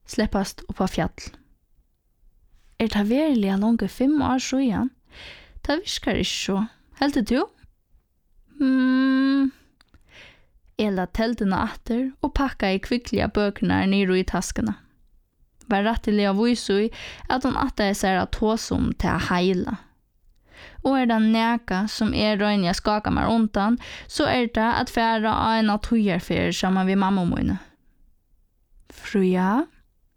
sleppast upp på fjall. Det verilig långt 5 år siden? Det viskar ikke så. Helt du? Jeg la teltene atter og pakka I kvikklige bøkene nere I taskene. Var rettelig av visu I at hun atter seg at tåsom til å heila. Og det neka som røyne jeg skaka meg undan, så det at færa av en av tøyerfer sammen med mamma og mine. Fruja?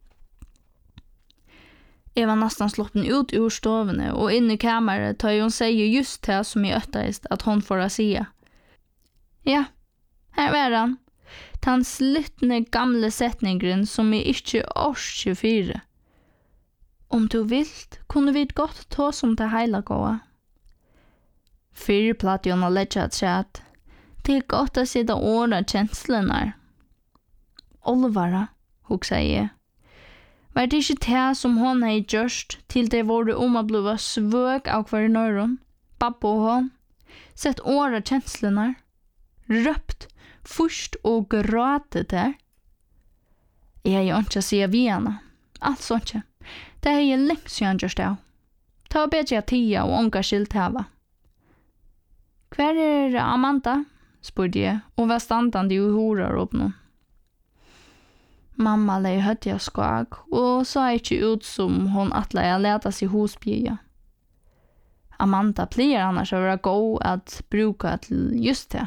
Jeg var nesten sloppen ut ur stovene og inn I kammeret tar hun sier just det som jeg øtteist at hun får å sige. Ja, her var han. Den slittne gamle setningen som jeg ikke orsker 24. Om du vilt, kunne vi godt ta som til heila gåa. Fyrplatt Jonna ledja at det godt å sitte åra kjenslene. Olvara, hugsa jeg. Var det ikke det som hon hei gjørst til det våre å bliva svøg av hver nøyron, babba og hon, sett åra kjenslene, røpt, først og gråtet der? Jeg har jo ikke å si vi henne, alt sånt. Det har jeg lengt siden gjørst av. Ta bedre tida og unga skilt hava. Hver Amanda? Spurte jeg, og var standande I horar opp nå. Mamma lei høtti av skag, og så ikke ut som hon atle jeg leta seg hosbygja. Amanda pleier annars å være god at bruka til just det.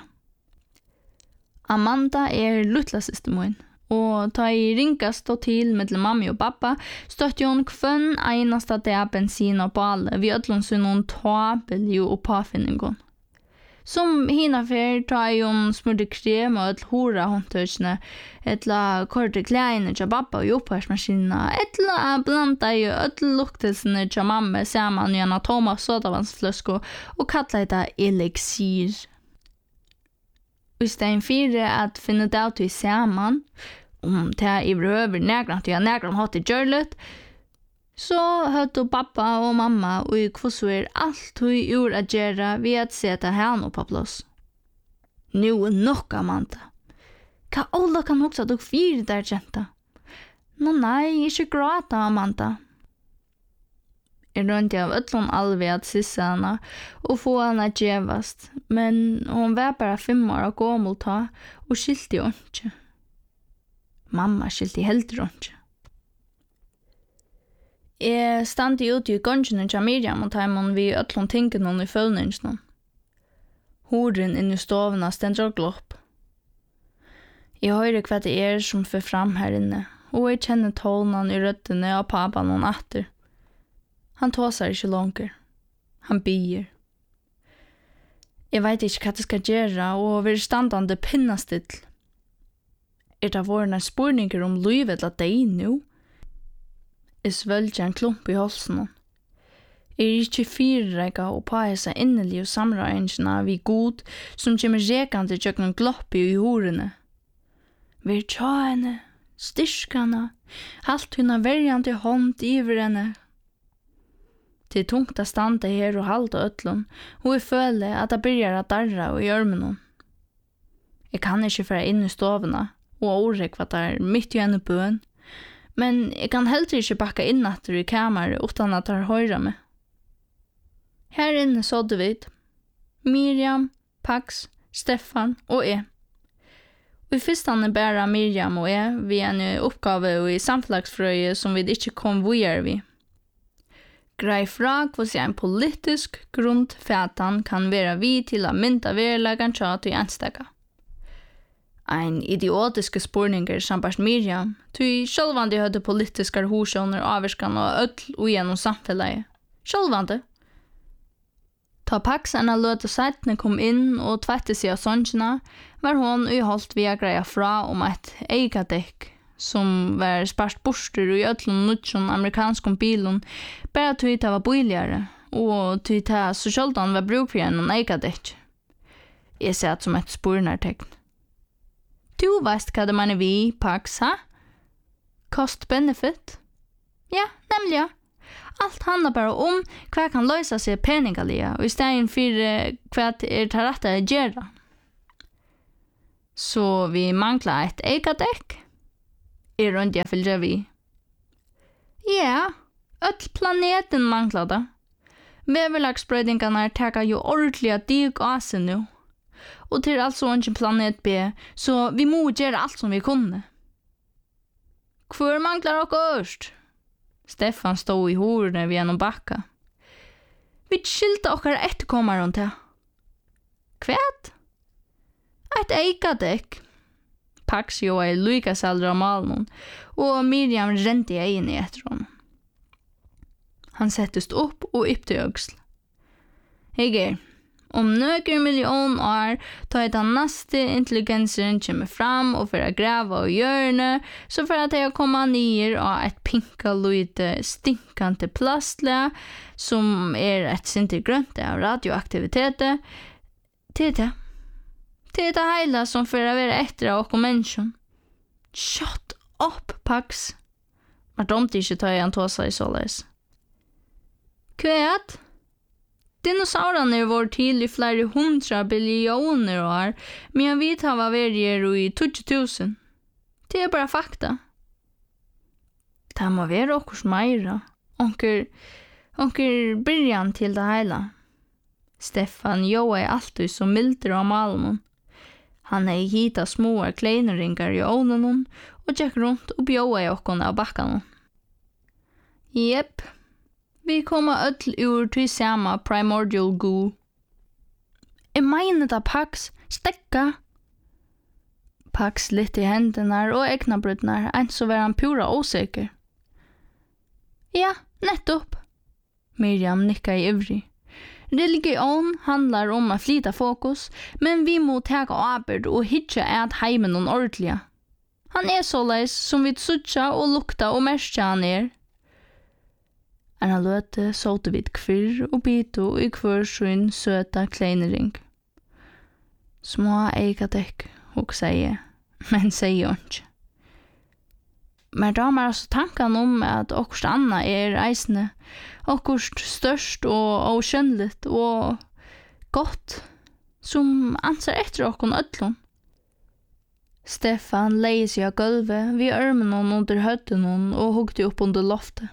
Amanda luttla siste min, og ta I ringast og til med mamma og pappa, støtte hun kvann einasta det bensin og bale, vi ødlån sin noen tabeljo og påfinningon. Som hina fer tar hun smurte krem og et hora håndtørsene, etla korte klæene til pappa og oppvarsmaskina, etla blanda I et luktelsene til mamma saman gjennom Thomas sodavansfløsko og kalla det elixir. I stein 4 at finne det ut I saman, det I røver nægrant og nægrant hatt I gjørlet, så høtte pappa og mamma og I kvosver alt hun gjorde at gjøre ved at sette henne på plass. Nå nok, Amanda. Hva alle kan også at du fyrer der, kjenta? Nei, ikke gråta, Amanda. Jeg rønte av øtlån alve at sisse henne og få henne gjevast, men hun var bare 5 år og gammel ta og skilte jo ikke. Mamma skilte helt rundt. Jeg stande ute I gongene til Miriam og taimon vi øtlån tinken hon I følningsen. Horen inn I stovene stender og glopp. Jeg hører hva det som får fram her inne, og jeg kjenner tålene I røttene av pappan og atter. Han tåser ikke langer. Han bier. Jeg vet ikke hva det skal gjøre, og vil standande pinnastill. Det våre spurninger om livet eller deg nå? Jeg svølger en klump I halsen. Jeg ikke fyrrega og på seg innerlig og samrøyngene vi god som kommer rekande tjøkken gloppi I horene. Vi tja henne, styrkene, halt hunna verjande hånd iver henne. Til tungt å stande her og halde øtlån, og jeg føler at det begynner å darra og gjøre med noen. Jeg kan ikke fære inn I stovene, og årek hva det midt I en bøn, men jeg kan heller ikke bakka inn etter I kammeret utan at det høyre meg. Her inne sådde vi Miriam, Pax, Stefan og jeg. Og I fyrstene bæra Miriam og jeg vi en oppgave I samflagsfrøye som vi ikke kom videre vi. Grei fra hvordan en politisk grundfætan kan være vi til å mynda verleggen tjat I enstaka. Ein idiotiske spurninger sambart Miriam, tui sjølvande høyde politiske horsjoner avverskan og ødel og gjennom samfellet. Sjølvande. Ta Pax en av løte seitene kom inn og tvette seg av sånnsjene, var hon uholdt via greia fra om et eigadekk, som var spart borster og ødelen nutsjon amerikanskom bilen, bare tui ta var boiligere, og tui ta så sjøldan var bruk for en eigadekk. Jeg ser det som et spornartekn. Du veist hva det mener vi, Pax, ha? Cost-benefit? Ja, nemlig ja. Alt handler bare om hva kan løse seg peningalige, og I stedet for hva det rette å gjøre. Så vi mangler et eigadekk. Rundt jeg fyller vi. Ja, öll planeten manglar det. Veverlagsbrøydingarna teka jo ordentliga dyk av seg nu. Og til altså ikke planet B, så vi må gjøre alt som vi kunne. Hvor manglar dere øst? Stefan stod i horene ved en bakka. Vi skilte okkar etterkommer rundt det. Kvæt? Et eikadekk. Pax jo lyka saldra av malen, og Miriam rente i egin i etter honom. Han settest upp og yppte øgsel. Heger, om nøkker million år tar den neste intelligensen kommer fram og for å grave og hjørne, så for at jeg kommer ned av et pinka lite stinkante plastle, som et sinter grønt av radioaktiviteter, til det. Til det hele som for å være etter av oss mennesker. Shut up, Pax. Var dumt ikke ta igjen tåsa i såleis. Kvæt? Dinosaurene var til i flere 100 billioner år, men vi tar hva vært i 20.000. Det bare fakta. Det må være okkurs meira. Onker byrjan til det hele. Stefan joa alltid så mildre av malen. Han hita små kleineringar i ovnen og gikk rundt og bjóa i okkon av bakkan. Jepp. Vi kommer öll ur till samma primordial goo. Jeg mener det, Pax. Stekka. Pax litt i hendene og egnabrydene, en så var han pura osäker. Ja, nettopp. Miriam nikka i ivrig. Religion handlar om att flytta fokus, men vi må ta arbeid og hitja at heimen noen ordentliga. Han såleis som vi suttja og lukta og merskja han En løte såte vid kvirr og bito i hver sin søta kleinering. Små eikadekk, og sier, men sier ikke. Men da er altså tanken om at okkurst anna eisne, okkurst størst og skjønnligt og godt, som anser etter okkon öllun. Stefan leie seg av gulvet vid ørmen under høtten og hugde opp under loftet.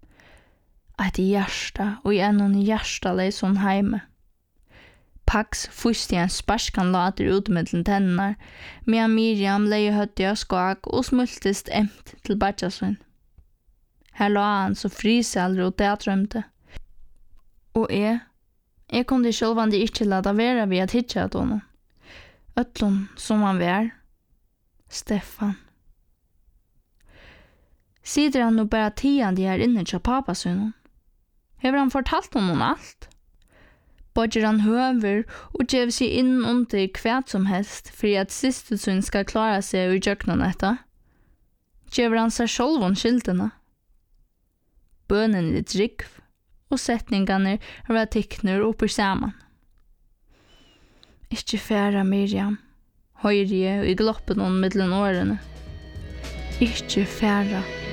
Et hjärsta og gjennom hjärsta lei sånn heime. Pax fusti en sparskan later ut mellom tennar, medan Miriam leie høtti av skak og smultist emt til badjasun. Her la han så friselre og teatrømte. Og jeg kunne sjølvandi ikkje lada vera ved at hitja at honom. Ötlun som han var. Stefan. Sider han nu bara tiande her inne til papasun. Hever han fortalt honom alt? Bodger han høver og gjev seg inn under kvært som helst for at sistesyn skal klara seg i jøknen etter? Gjever han seg sjolv om skiltene? Bønnen litt rikv, og setningene var tikkner oppi saman. Ikke færa, Miriam, høyre i gloppen om middelen årene. Ikke færa.